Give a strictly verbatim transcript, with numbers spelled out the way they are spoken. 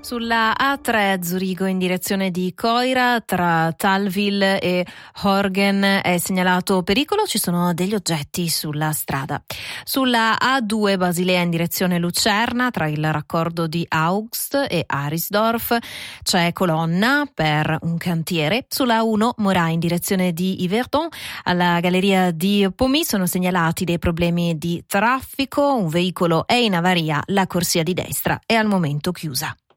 Sulla A tre a Zurigo in direzione di Coira tra Talville e Horgen è segnalato pericolo, ci sono degli oggetti sulla strada. Sulla A due Basilea in direzione Lucerna tra il raccordo di Augst e Arisdorf c'è colonna per un cantiere. Sulla A uno Morat in direzione di Yverdon alla galleria di Pomy sono segnalati dei problemi di traffico, un veicolo è in avaria, la corsia di destra è al momento chiusa.